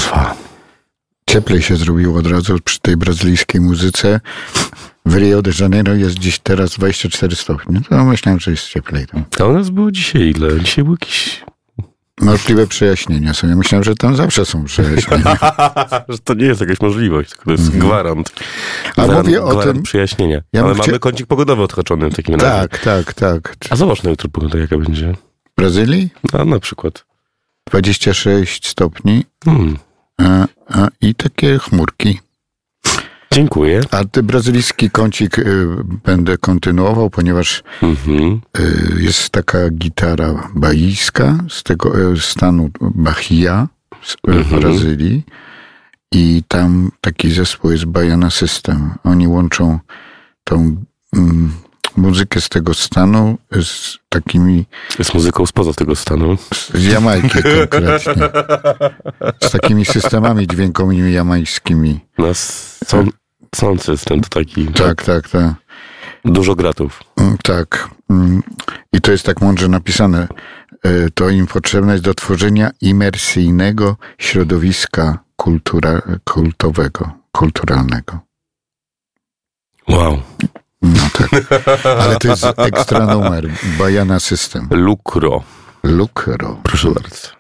Państwa. Cieplej się zrobiło od razu przy tej brazylijskiej muzyce. W Rio de Janeiro jest dziś teraz 24 stopnie. No myślałem, że jest cieplej tam. A u nas było dzisiaj ile? Dzisiaj był jakiś... Możliwe przejaśnienia są. Ja myślałem, że tam zawsze są przejaśnienia. Że to nie jest jakaś możliwość, tylko to jest gwarant. A mówię o tym... Przyjaśnienia. Ja Ale mamy kącik pogodowy odhaczony w takim razie. Tak. A zobacz na jutro pogoda, jaka będzie. W Brazylii? A na przykład. 26 stopni i takie chmurki. Dziękuję. A ty brazylijski kącik będę kontynuował, ponieważ jest taka gitara baijska z tego stanu Bahia w Brazylii i tam taki zespół jest Baiana System. Oni łączą tą muzykę z tego stanu z takimi... Z muzyką spoza tego stanu. Z Jamajki konkretnie. Z takimi systemami dźwiękowymi jamajskimi. Sound system to taki... Tak. Dużo gratów. Tak. I to jest tak mądrze napisane. To im potrzebne jest do tworzenia imersyjnego środowiska kulturalnego. Wow. No tak. Ale to jest ekstra numer. Baiana System. Lucro. Lucro. Proszę bardzo.